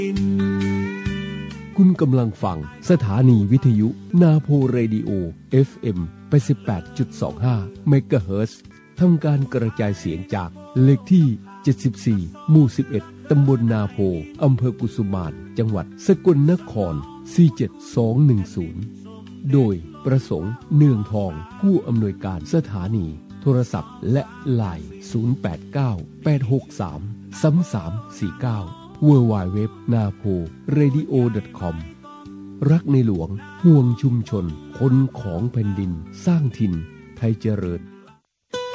คุณกำลังฟังสถานีวิทยุนาโพเรดิโอ FM 88.25 เมกะเฮิรตซ์ทำการกระจายเสียงจากเลขที่74หมู่11ตำบลนาโพอำเภอกุสุมานจังหวัดสกลนคร47210โดยประสงค์เนืองทองผู้อำนวยการสถานีโทรศัพท์และไลน์0898633349 www.naporadio.com รักในหลวงห่วงชุมชนคนของแผ่นดินสร้างถิ่นไทยเจริญ